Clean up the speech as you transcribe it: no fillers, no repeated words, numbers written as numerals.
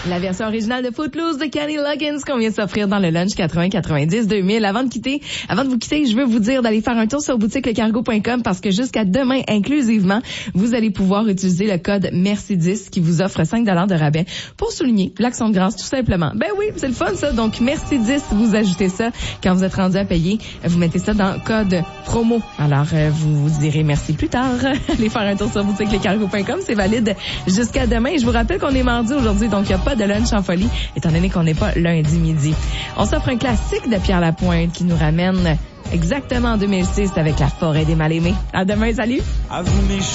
La version originale de Footloose de Kenny Loggins qu'on vient de s'offrir dans le lunch 80-90-2000. Avant de vous quitter, je veux vous dire d'aller faire un tour sur boutiquelecargo.com parce que jusqu'à demain inclusivement, vous allez pouvoir utiliser le code MERCI10 qui vous offre 5 $ de rabais pour souligner l'action de grâce tout simplement. Ben oui, c'est le fun ça. Donc MERCI10, vous ajoutez ça quand vous êtes rendu à payer. Vous mettez ça dans code promo. Alors, vous direz merci plus tard. Allez faire un tour sur boutiquelecargo.com. C'est valide jusqu'à demain. Et je vous rappelle qu'on est mardi aujourd'hui, donc il n'y a pas de lunch en folie, étant donné qu'on n'est pas lundi midi. On s'offre un classique de Pierre Lapointe qui nous ramène exactement en 2006 avec La Forêt des Mal-Aimés. À demain, salut!